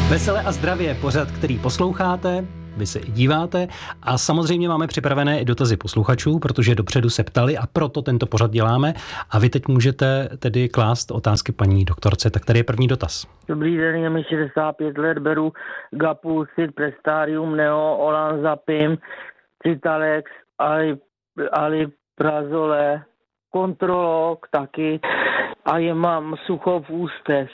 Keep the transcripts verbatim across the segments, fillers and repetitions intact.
Vesele a zdravě, pořad, který posloucháte, vy se i díváte a samozřejmě máme připravené i dotazy posluchačů, protože dopředu se ptali a proto tento pořad děláme a vy teď můžete tedy klást otázky paní doktorce. Tak tady je první dotaz. Dobrý den, je mi šedesát pět let, beru Gapulcid, Prestarium, Neo, Olanzapin, Citalex, Ali, Aliprazole, Kontrolok taky a je mám sucho v ústech.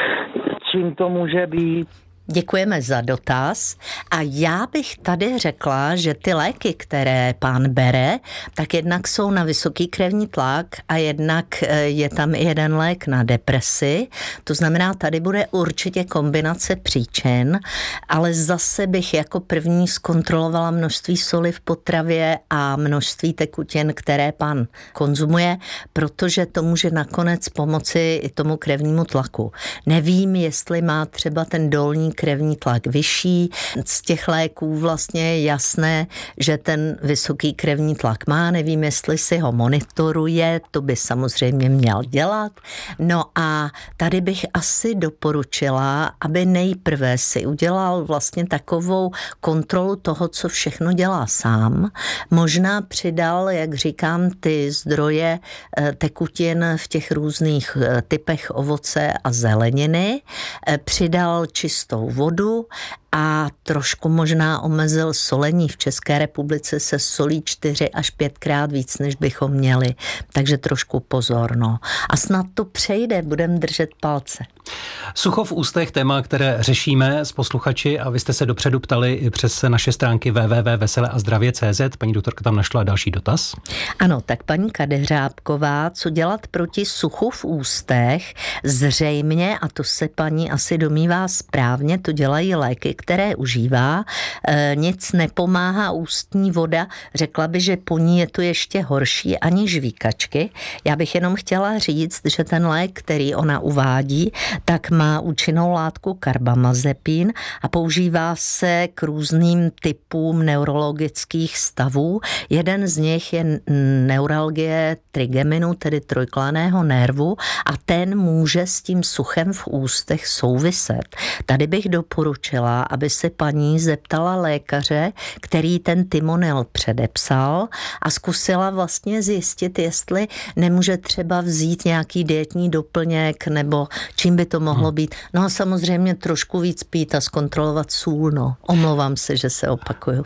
Čím to může být? Děkujeme za dotaz a já bych tady řekla, že ty léky, které pán bere, tak jednak jsou na vysoký krevní tlak a jednak je tam jeden lék na depresi. To znamená, tady bude určitě kombinace příčin, ale zase bych jako první zkontrolovala množství soli v potravě a množství tekutin, které pán konzumuje, protože to může nakonec pomoci i tomu krevnímu tlaku. Nevím, jestli má třeba ten dolní krevní tlak vyšší. Z těch léků vlastně je jasné, že ten vysoký krevní tlak má. Nevím, jestli si ho monitoruje, to by samozřejmě měl dělat. No a tady bych asi doporučila, aby nejprve si udělal vlastně takovou kontrolu toho, co všechno dělá sám. Možná přidal, jak říkám, ty zdroje tekutin v těch různých typech ovoce a zeleniny. Přidal čistou vodu a trošku možná omezil solení. V České republice se solí čtyři až pětkrát víc, než bychom měli. Takže trošku pozor, no. A snad to přejde, budeme držet palce. Sucho v ústech, téma, které řešíme s posluchači a vy jste se dopředu ptali i přes naše stránky w w w tečka vesele a zdravě tečka c z. Paní doktorka tam našla další dotaz. Ano, tak paní Kadeřábková, co dělat proti suchu v ústech? Zřejmě, a to se paní asi domývá správně, to dělají léky, které užívá. E, nic nepomáhá ústní voda. Řekla by, že po ní je to ještě horší ani žvíkačky. Já bych jenom chtěla říct, že ten lék, který ona uvádí, tak má účinnou látku karbamazepin a používá se k různým typům neurologických stavů. Jeden z nich je neuralgie trigeminu, tedy trojklaného nervu a ten může s tím suchem v ústech souviset. Tady bych doporučila, aby se paní zeptala lékaře, který ten Timonil předepsal a zkusila vlastně zjistit, jestli nemůže třeba vzít nějaký dietní doplněk nebo čím by to mohlo být. No a samozřejmě trošku víc pít a zkontrolovat sůl, no. Omlouvám se, že se opakuju.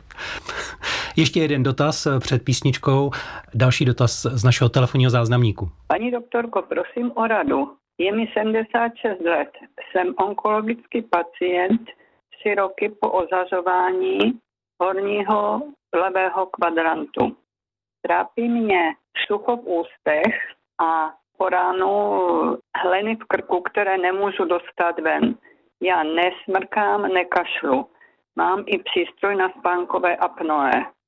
Ještě jeden dotaz před písničkou. Další dotaz z našeho telefonního záznamníku. Paní doktorko, prosím o radu. Je mi sedmdesát šest let. Jsem onkologický pacient, tři roky po ozařování horního levého kvadrantu. Trápí mě sucho v ústech a po ránu hleny v krku, které nemůžu dostat ven. Já nesmrkám, nekašlu. Mám i přístroj na spánkové apnoe.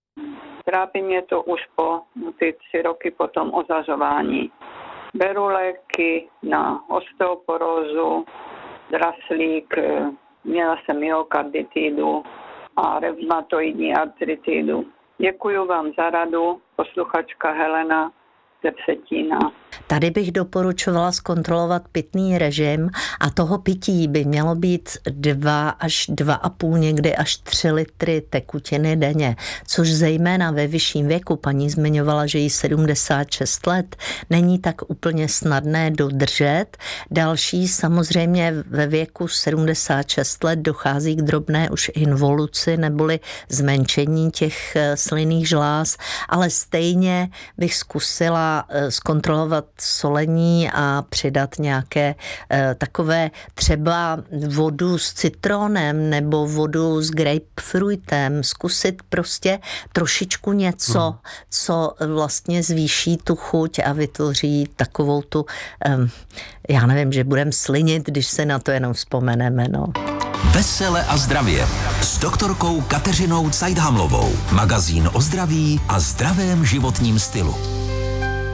Trápí mě to už po ty tři roky po tom ozařování. Beru léky na osteoporózu, draslík, měla jsem myokarditidu a revmatoidní artritidu. Děkuju vám za radu, posluchačka Helena ze Vsetína. Tady bych doporučovala zkontrolovat pitný režim a toho pití by mělo být dva až dva a půl, někdy až tři litry tekutiny denně, což zejména ve vyšším věku, paní zmiňovala, že jí sedmdesát šest let, není tak úplně snadné dodržet. Další samozřejmě ve věku sedmdesát šest let dochází k drobné už involuci neboli zmenšení těch slynných žláz, ale stejně bych zkusila zkontrolovat solení a přidat nějaké e, takové třeba vodu s citronem nebo vodu s grapefruitem, zkusit prostě trošičku něco, hmm. co vlastně zvýší tu chuť a vytvoří takovou tu, e, já nevím, že budeme slinit, když se na to jenom vzpomeneme, no. Vesele a zdravě s doktorkou Kateřinou Cajdhamlovou. Magazín o zdraví a zdravém životním stylu.